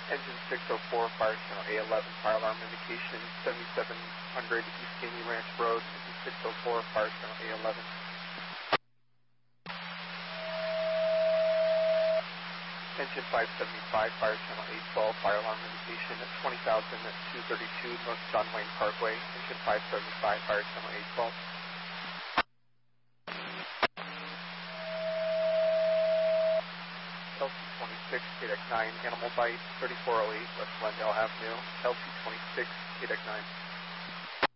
Engine 604, fire channel A11, fire alarm indication 7700 East Caney Ranch Road. Engine 604, fire channel A11. Engine 575, fire channel A12, fire alarm indication at 20,232 North John Wayne Parkway. Engine 575, fire channel A12. LT26, KDEC 9, Animal Bite, 3408 West Glendale Avenue. LT26, KDEC 9.